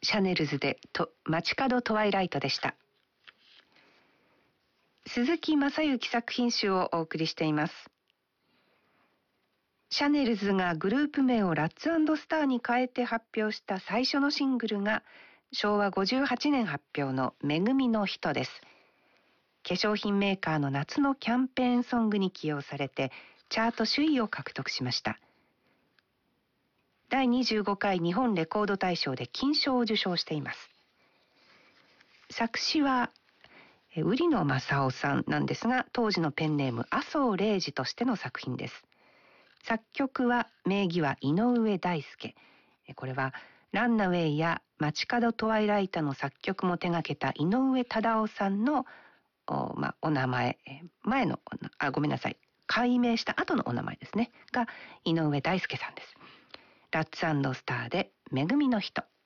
シャネルズで街角トワイライトでした。鈴木雅之作品集をお送りしています。シャネルズがグループ名をラッツ&スターに変えて発表した最初のシングルが昭和58年発表のめぐみの人です。化粧品メーカーの夏のキャンペーンソングに起用されてチャート首位を獲得しました。第25回日本レコード大賞で金賞を受賞しています。作詞は売野正夫さんなんですが、当時のペンネーム麻生礼二としての作品です。作曲は名義は井上大輔。これはランナウェイや街角トワイライトの作曲も手掛けた井上忠夫さんのお名前、改名した後のお名前ですねが井上大輔さんです。ラッツ&スターでめぐみの人。